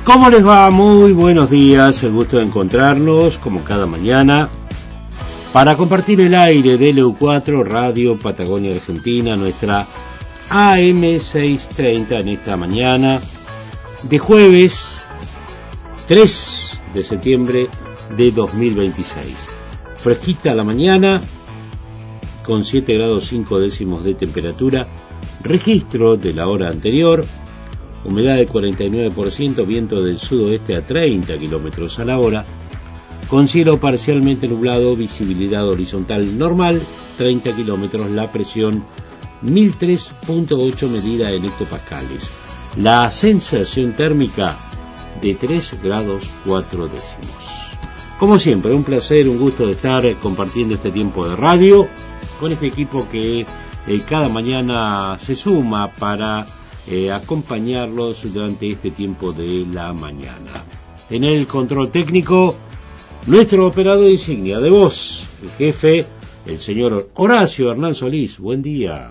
¿Cómo les va? Muy buenos días, el gusto de encontrarnos como cada mañana para compartir el aire de LU4 Radio Patagonia Argentina, nuestra AM630 en esta mañana de jueves 3 de septiembre de 2026. Fresquita la mañana con 7 grados 5 décimos de temperatura, registro de la hora anterior, humedad del 49%, viento del sudoeste a 30 kilómetros a la hora, con cielo parcialmente nublado, visibilidad horizontal normal, 30 kilómetros, la presión 1003.8 medida en hectopascales. La sensación térmica de 3 grados 4 décimos. Como siempre, un placer, un gusto de estar compartiendo este tiempo de radio con este equipo que cada mañana se suma para acompañarlos durante este tiempo de la mañana. En el control técnico, nuestro operador insignia de voz, el jefe, el señor Horacio Hernán Solís. Buen día.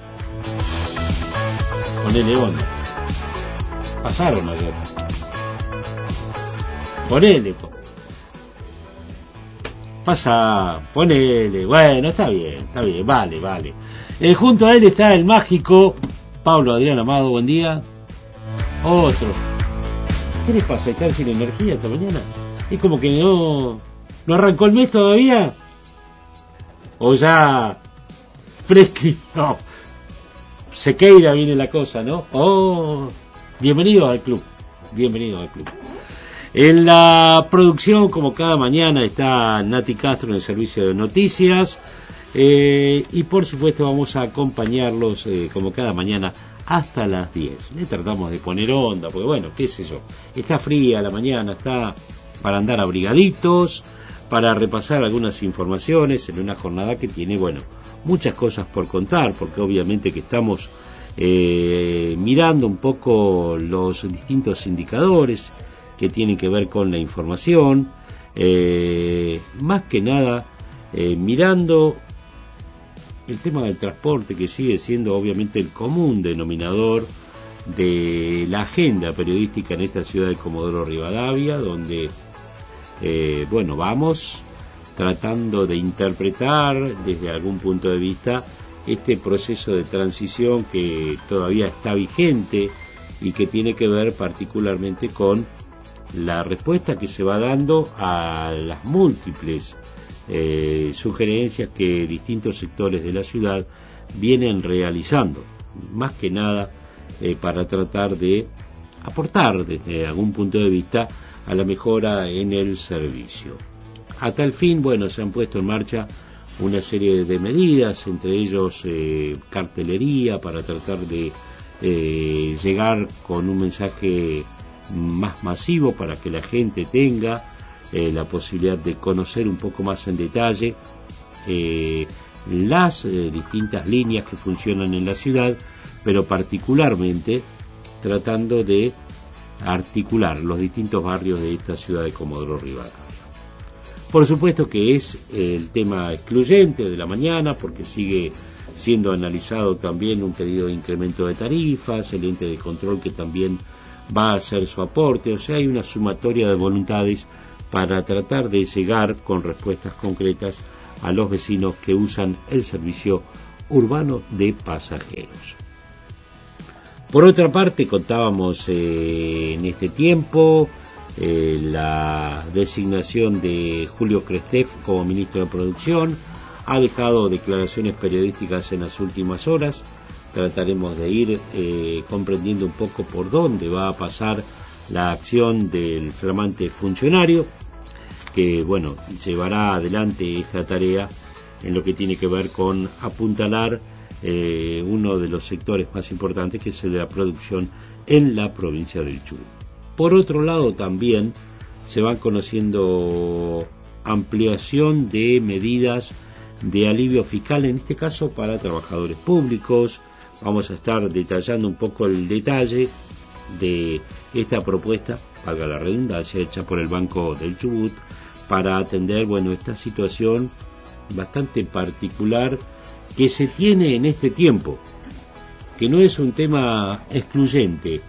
Ponele onda. Pasaron ayer. Ponele. Pasa, ponele. Bueno, está bien, vale. Junto a él está el mágico Pablo Adrián Amado. Buen día. Otro. ¿Qué les pasa? ¿Están sin energía esta mañana? Es como que no arrancó el mes todavía. O ya fresquito. Sequeira viene la cosa, ¿no? Oh, bienvenido al club. En la producción, como cada mañana, está Nati Castro en el servicio de noticias. Y por supuesto vamos a acompañarlos como cada mañana hasta las 10. Le tratamos de poner onda, porque bueno, qué sé yo, está fría la mañana, está para andar abrigaditos, para repasar algunas informaciones en una jornada que tiene, bueno, muchas cosas por contar, porque obviamente que estamos mirando un poco los distintos indicadores que tienen que ver con la información, más que nada mirando el tema del transporte, que sigue siendo obviamente el común denominador de la agenda periodística en esta ciudad de Comodoro Rivadavia, donde vamos tratando de interpretar desde algún punto de vista este proceso de transición que todavía está vigente y que tiene que ver particularmente con la respuesta que se va dando a las múltiples sugerencias que distintos sectores de la ciudad vienen realizando, más que nada para tratar de aportar desde algún punto de vista a la mejora en el servicio. A tal fin, se han puesto en marcha una serie de medidas, entre ellos cartelería para tratar de llegar con un mensaje más masivo para que la gente tenga la posibilidad de conocer un poco más en detalle las distintas líneas que funcionan en la ciudad, pero particularmente tratando de articular los distintos barrios de esta ciudad de Comodoro Rivadavia. Por supuesto que es el tema excluyente de la mañana, porque sigue siendo analizado también un pedido de incremento de tarifas, el ente de control que también va a hacer su aporte, o sea, hay una sumatoria de voluntades para tratar de llegar con respuestas concretas a los vecinos que usan el servicio urbano de pasajeros. Por otra parte, contábamos en este tiempo la designación de Julio Krestev como ministro de Producción. Ha dejado declaraciones periodísticas en las últimas horas. Trataremos de ir comprendiendo un poco por dónde va a pasar la acción del flamante funcionario, que llevará adelante esta tarea en lo que tiene que ver con apuntalar uno de los sectores más importantes, que es el de la producción en la provincia del Chubut. Por otro lado, también se van conociendo ampliación de medidas de alivio fiscal, en este caso para trabajadores públicos. Vamos a estar detallando un poco el detalle de esta propuesta, valga la redundancia, hecha por el Banco del Chubut para atender esta situación bastante particular que se tiene en este tiempo, que no es un tema excluyente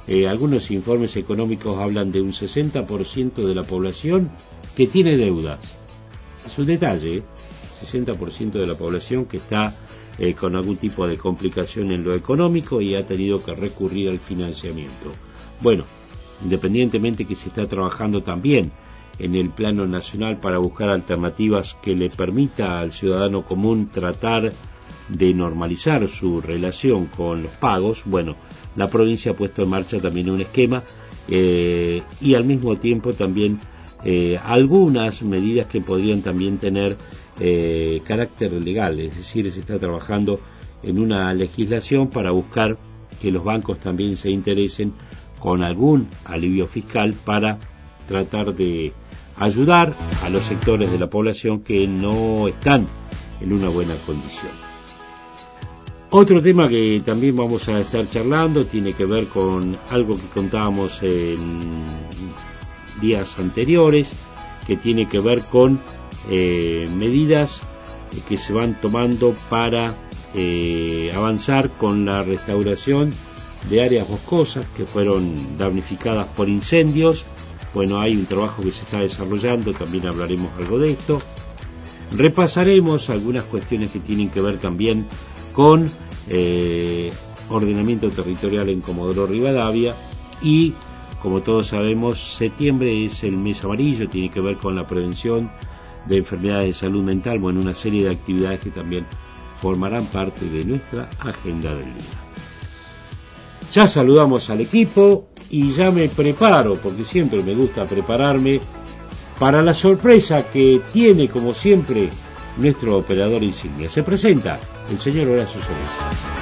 algunos informes económicos hablan de un 60% de la población que tiene deudas. Es un detalle, 60% de la población que está con algún tipo de complicación en lo económico y ha tenido que recurrir al financiamiento. Bueno, independientemente que se está trabajando también en el plano nacional para buscar alternativas que le permita al ciudadano común tratar de normalizar su relación con los pagos, bueno, la provincia ha puesto en marcha también un esquema y al mismo tiempo también algunas medidas que podrían también tener carácter legal, es decir, se está trabajando en una legislación para buscar que los bancos también se interesen con algún alivio fiscal para tratar de ayudar a los sectores de la población que no están en una buena condición. Otro tema que también vamos a estar charlando tiene que ver con algo que contábamos en días anteriores, que tiene que ver con medidas que se van tomando para avanzar con la restauración de áreas boscosas que fueron damnificadas por incendios. Bueno, hay un trabajo que se está desarrollando, también hablaremos algo de esto. Repasaremos algunas cuestiones que tienen que ver también con ordenamiento territorial en Comodoro Rivadavia y, como todos sabemos, septiembre es el mes amarillo, tiene que ver con la prevención de enfermedades de salud mental, bueno, una serie de actividades que también formarán parte de nuestra agenda del día. Ya saludamos al equipo y ya me preparo, porque siempre me gusta prepararme para la sorpresa que tiene, como siempre, nuestro operador insignia. Se presenta el señor Horacio Solís.